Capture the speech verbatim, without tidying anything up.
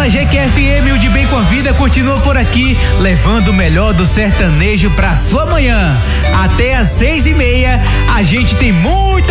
na G Q F M, o De Bem com a Vida continua por aqui, levando o melhor do sertanejo pra sua manhã. Até às seis e meia, a gente tem muita